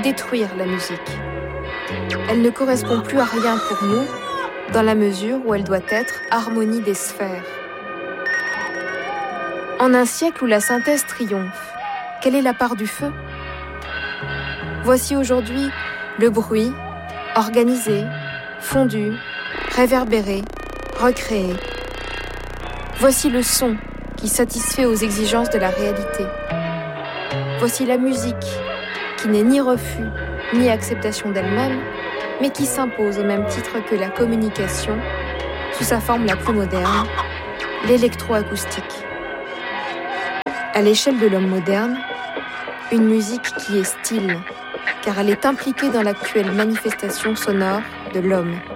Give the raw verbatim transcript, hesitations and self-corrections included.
détruire la musique. Elle ne correspond plus à rien pour nous, dans la mesure où elle doit être harmonie des sphères. En un siècle où la synthèse triomphe, quelle est la part du feu ? Voici aujourd'hui le bruit, organisé, fondu, réverbéré, recréé. Voici le son qui satisfait aux exigences de la réalité. Voici la musique qui n'est ni refus ni acceptation d'elle-même, mais qui s'impose au même titre que la communication, sous sa forme la plus moderne, l'électroacoustique. À l'échelle de l'homme moderne, une musique qui est style, car elle est impliquée dans l'actuelle manifestation sonore de l'homme.